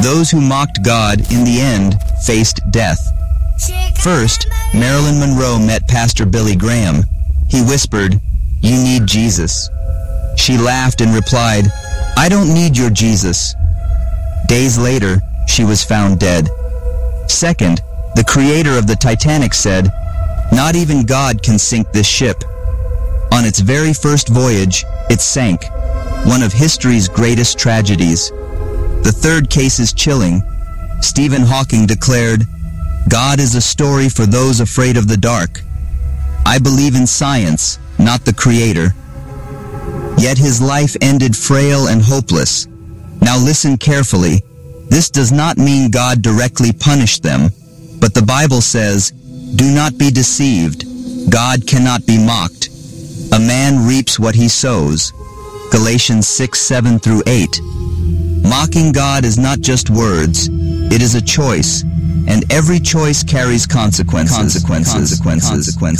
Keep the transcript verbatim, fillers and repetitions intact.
Those who mocked God in the end faced death. First, Marilyn Monroe met Pastor Billy Graham. He whispered, "You need Jesus." She laughed and replied, "I don't need your Jesus." Days later, she was found dead. Second, the creator of the Titanic said, "Not even God can sink this ship." On its very first voyage, it sank, one of history's greatest tragedies. The third case is chilling. Stephen Hawking declared, "God is a story for those afraid of the dark." I believe in science, not the creator. Yet his life ended frail and hopeless. Now listen carefully. This does not mean God directly punished them, but the Bible says, "Do not be deceived. God cannot be mocked. A man reaps what he sows." Galatians six, seven through eight. Mocking God is not just words, it is a choice, and every choice carries consequences. Consequences. Consequences. Consequences.